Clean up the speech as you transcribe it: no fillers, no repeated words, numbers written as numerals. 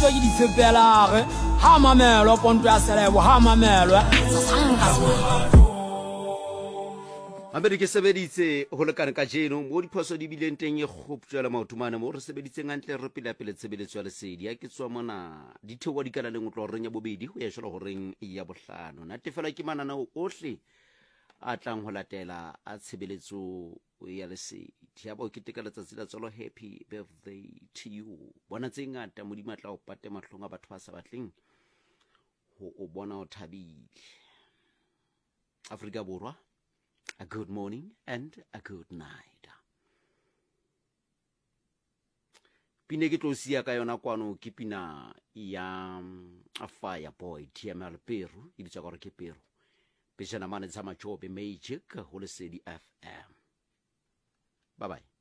tswa ke ditshepelare ha mamelo ponto ya selebo ha mamelo Mamedi ke sebeditse ho lekana ka jeno mo diphoso di bileng teng e kgoptswela maotumane mo re sebeditseng gantle re pele tshebeletso ya lesedi ya ke tswa mona dithewa di kana leng o tlo reng ya bobedi ho ya jalo horeng ya bohlano natefela ke manana ohle a tlang ho latela a tshebeletso ya lesedi ya bo ke tekela tsatsi la tsolo happy birthday to you bona tse ngata mo di matla o pate mahlong a batho ba sa batleng ho o bona o thabile Afrika Borwa. A good morning and a good night. Pine ke tlosia ka yona kwano ke pina ya a Fireboy TML Peru e ditsa gore ke Peru. Pejana mane tsa majobe magic ho lesedi FM. Bye bye.